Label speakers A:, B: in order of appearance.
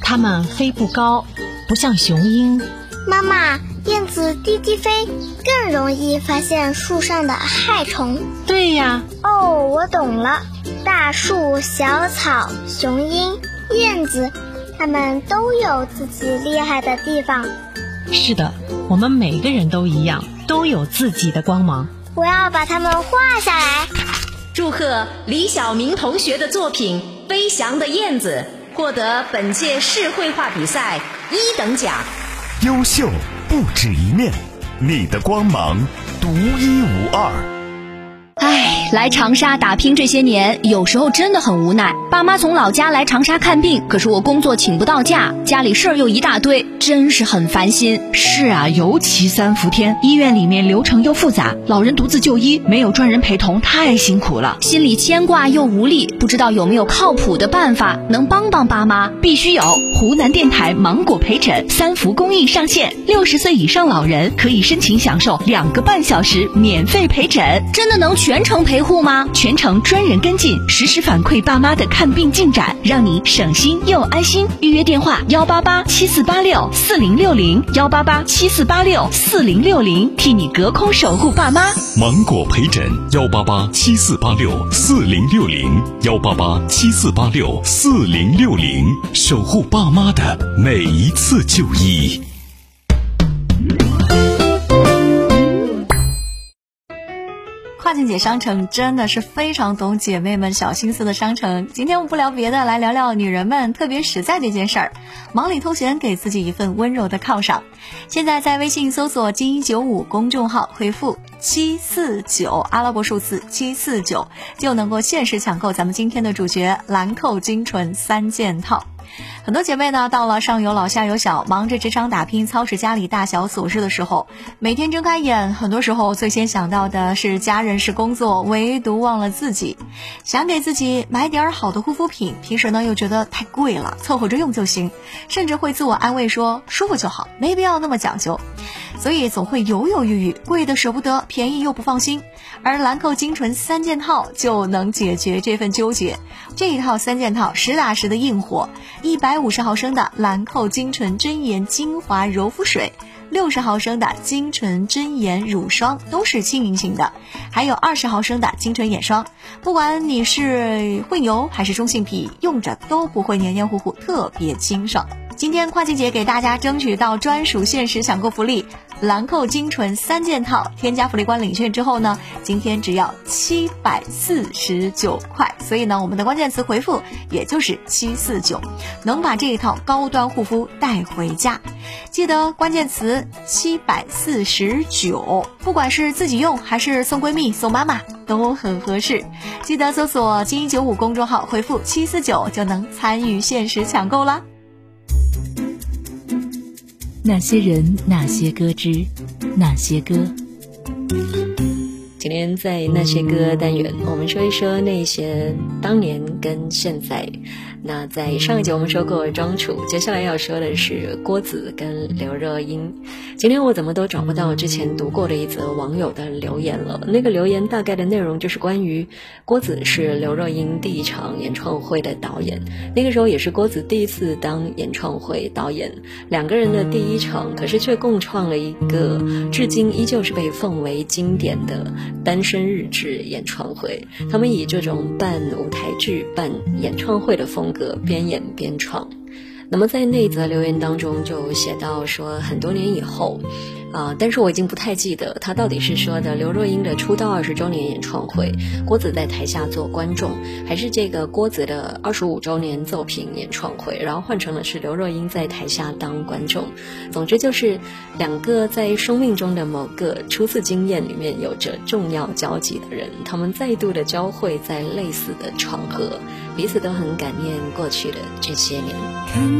A: 它们飞不高，不像雄鹰。
B: 妈妈，燕子低低飞，更容易发现树上的害虫。
A: 对呀。
B: 哦，我懂了。大树、小草、雄鹰、燕子，它们都有自己厉害的地方。
A: 是的，我们每个人都一样，都有自己的光芒。
B: 我要把它们画下来。
C: 祝贺李晓明同学的作品《飞翔的燕子》获得本届市绘画比赛1等奖。
D: 优秀不止一面，你的光芒独一无二。
E: 来长沙打拼这些年，有时候真的很无奈。爸妈从老家来长沙看病，可是我工作请不到假，家里事儿又一大堆，真是很烦心。
F: 是啊，尤其3伏天，医院里面流程又复杂，老人独自就医，没有专人陪同，太辛苦了，
E: 心里牵挂又无力，不知道有没有靠谱的办法能帮帮爸妈。
F: 必须有湖南电台芒果陪诊3伏公益上线，60岁以上老人可以申请享受2个半小时免费陪诊。
E: 真的能全程陪护吗？
F: 全程专人跟进，实时反馈爸妈的看病进展，让你省心又安心。预约电话18874864060，18874864060，替你隔空守护爸妈。
D: 芒果陪诊18874864060，18874864060，守护爸妈的每一次就医。
G: 跨境姐商城真的是非常懂姐妹们小心思的商城。今天我们不聊别的，来聊聊女人们特别实在的一件事儿，忙里偷闲，给自己一份温柔的犒赏。现在在微信搜索金195公众号，回复749阿拉伯数字749，就能够限时抢购咱们今天的主角兰蔻精纯3件套。很多姐妹呢，到了上有老下有小，忙着职场打拼，操持家里大小琐事的时候，每天睁开眼，很多时候最先想到的是家人是工作，唯独忘了自己。想给自己买点好的护肤品，平时呢又觉得太贵了，凑合着用就行，甚至会自我安慰说舒服就好，没必要那么讲究。所以总会犹犹豫豫，贵的舍不得，便宜又不放心。而兰蔻精纯3件套就能解决这份纠结。这一套3件套实打实的硬货，150毫升的兰蔻精纯真颜精华柔肤水，60毫升的精纯真颜乳霜，都是轻盈型的，还有20毫升的精纯眼霜。不管你是混油还是中性皮，用着都不会黏黏糊糊，特别清爽。今天跨境姐给大家争取到专属限时抢购福利，兰蔻精纯3件套，添加福利官领券之后呢，今天只要749块，所以呢，我们的关键词回复也就是749，能把这一套高端护肤带回家。记得关键词749，不管是自己用还是送闺蜜送妈妈都很合适。记得搜索金195公众号，回复749就能参与限时抢购啦。
H: 那些人，那些歌之那些歌。
I: 今天在那些歌单元，我们说一说那些当年跟现在。那在上一集我们说过庄楚，接下来要说的是郭子跟刘若英。今天我怎么都找不到之前读过的一则网友的留言了，那个留言大概的内容就是关于郭子是刘若英第一场演唱会的导演，那个时候也是郭子第一次当演唱会导演，两个人的第一场，可是却共创了一个至今依旧是被奉为经典的单身日志演唱会。他们以这种办舞台剧办演唱会的风格边演边唱。那么在那则留言当中就写到说，很多年以后但是我已经不太记得他到底是说的刘若英的出道20周年演唱会，郭子在台下做观众，还是这个郭子的25周年作品演唱会，然后换成了是刘若英在台下当观众。总之就是两个在生命中的某个初次经验里面有着重要交集的人，他们再度的交汇在类似的场合，彼此都很感念过去的这些年。